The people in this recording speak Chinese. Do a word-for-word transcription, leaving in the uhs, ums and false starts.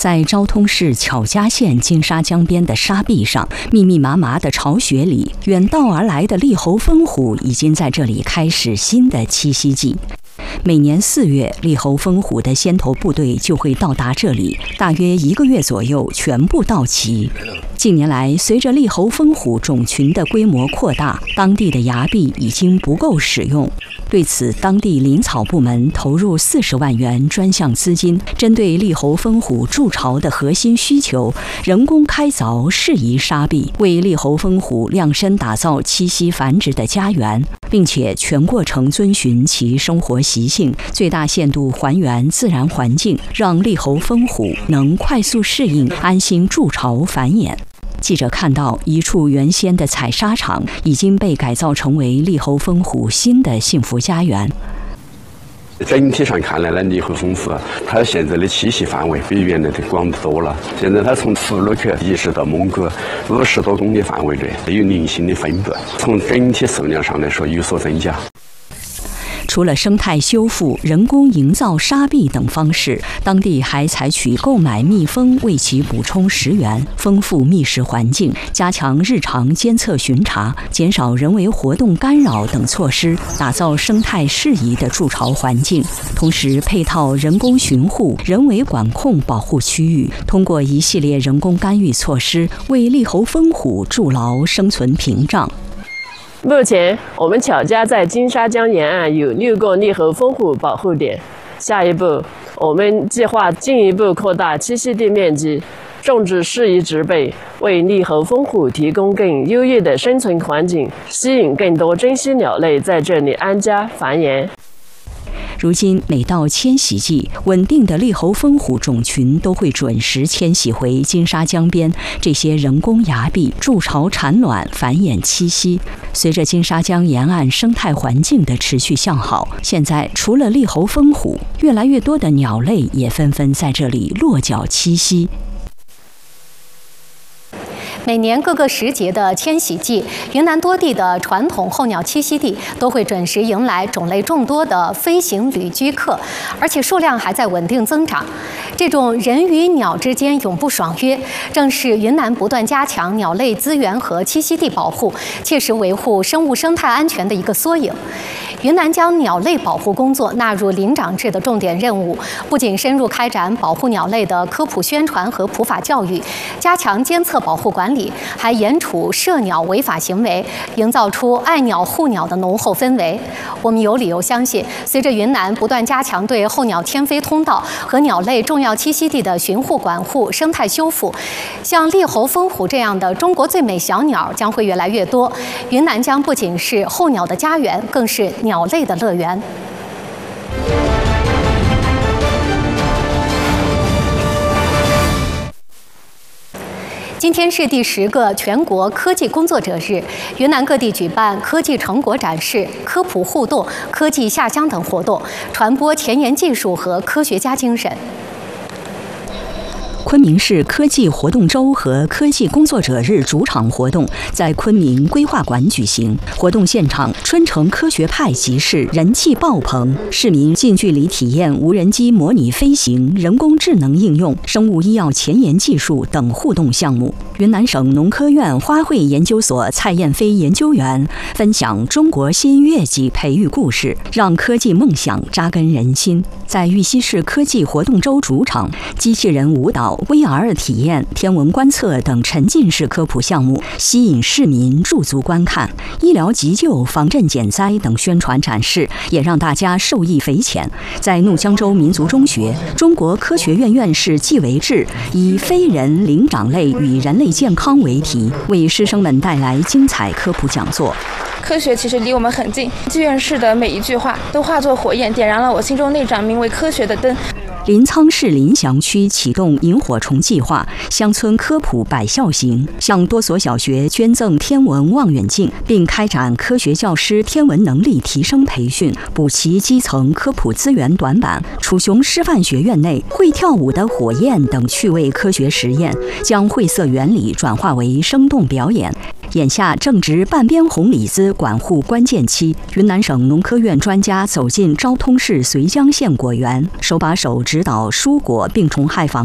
在昭通市巧家县金沙江边的沙壁上，密密麻麻的巢穴里，远道而来的利喉蜂虎已经在这里开始新的栖息季。每年四月，利喉蜂虎的先头部队就会到达这里，大约一个月左右全部到齐。近年来，随着利喉蜂虎种群的规模扩大，当地的崖壁已经不够使用。对此，当地林草部门投入四十万元专项资金，针对利喉蜂虎筑巢的核心需求，人工开凿适宜沙壁，为利喉蜂虎量身打造栖息繁殖的家园，并且全过程遵循其生活习性，最大限度还原自然环境，让利喉蜂虎能快速适应，安心筑巢繁衍。记者看到，一处原先的采砂场已经被改造成为利喉蜂虎新的幸福家园。 整体上看来呢，利喉蜂虎它现在的栖息范围比原来的广得多了。现在它从呼伦克一直到蒙古五十多公里范围内有零星的分布，从整体数量上来说有所增加。 除了生态修复、人工营造沙壁等方式，当地还采取购买蜜蜂为其补充食源、丰富觅食环境、加强日常监测巡查、减少人为活动干扰等措施，打造生态适宜的筑巢环境。同时，配套人工巡护、人为管控保护区域，通过一系列人工干预措施，为利喉蜂虎筑牢生存屏障。 目前，我们巧家在金沙江沿岸有六个利喉蜂虎保护点。下一步，我们计划进一步扩大栖息地面积，种植适宜植被，为利喉蜂虎提供更优越的生存环境，吸引更多珍稀鸟类在这里安家繁衍。 如今，每到迁徙季，稳定的利喉蜂虎种群都会准时迁徙回金沙江边这些人工崖壁，筑巢产卵、繁衍栖息。随着金沙江沿岸生态环境的持续向好，现在除了利喉蜂虎，越来越多的鸟类也纷纷在这里落脚栖息。 每年各个时节的迁徙季，云南多地的传统候鸟栖息地都会准时迎来种类众多的飞行旅居客，而且数量还在稳定增长。这种人与鸟之间永不爽约，正是云南不断加强鸟类资源和栖息地保护，切实维护生物生态安全的一个缩影。云南将鸟类保护工作纳入林长制的重点任务，不仅深入开展保护鸟类的科普宣传和普法教育，加强监测保护管理，还严处射鸟违法行为，营造出爱鸟护鸟的浓厚氛围。我们有理由相信，随着云南不断加强对候鸟迁飞通道和鸟类重要栖息地的巡护管护、生态修复，像利喉蜂虎这样的中国最美小鸟将会越来越多。云南将不仅是候鸟的家园，更是鸟类的乐园。今天是第十个全国科技工作者日，云南各地举办科技成果展示、科普互动、科技下乡等活动，传播前沿技术和科学家精神。 昆明市科技活动周和科技工作者日主场活动在昆明规划馆举行。活动现场，春城科学派集市人气爆棚，市民近距离体验无人机模拟飞行、人工智能应用、生物医药前沿技术等互动项目。云南省农科院花卉研究所蔡燕飞研究员分享中国新月季培育故事，让科技梦想扎根人心。在玉溪市科技活动周主场，机器人舞蹈、V R 体验、天文观测等沉浸式科普项目吸引市民驻足观看，医疗急救、防震减灾等宣传展示也让大家受益匪浅。在怒江州民族中学，中国科学院院士季维志以非人灵长类与人类健康为题，为师生们带来精彩科普讲座。 科学其实离我们很近，季院士的每一句话都化作火焰，点燃了我心中那盏名为科学的灯。 临沧市临祥区启动萤火虫计划，乡村科普百校行，向多所小学捐赠天文望远镜，并开展科学教师天文能力提升培训，补齐基层科普资源短板。楚雄师范学院内，会跳舞的火焰等趣味科学实验，将晦涩原理转化为生动表演。眼下正值半边红李子管护关键期，云南省农科院专家走进昭通市绥江县果园，手把手指导蔬果病虫害防